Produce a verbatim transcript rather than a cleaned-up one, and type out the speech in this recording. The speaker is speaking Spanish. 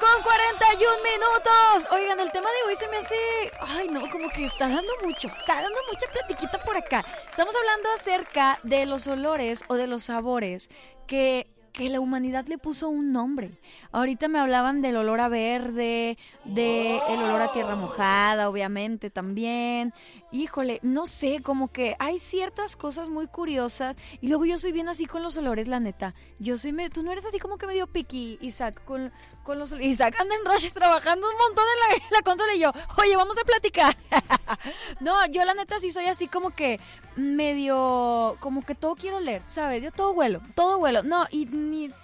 con cuarenta y un minutos. Oigan, el tema de hoy se me hace... Ay, no, como que está dando mucho. Está dando mucha platiquita por acá. Estamos hablando acerca de los olores o de los sabores que... que la humanidad le puso un nombre. Ahorita me hablaban del olor a verde, de el olor a tierra mojada, obviamente, también. Híjole, no sé, como que hay ciertas cosas muy curiosas. Y luego yo soy bien así con los olores, la neta. Yo soy medio... Tú no eres así como que medio piqui, Isaac, con, con los olores. Isaac anda en Rush trabajando un montón en la, en la consola y yo, oye, vamos a platicar. No, yo la neta sí soy así como que medio... Como que todo quiero oler, ¿sabes? Yo todo huelo, todo huelo. No, y ni...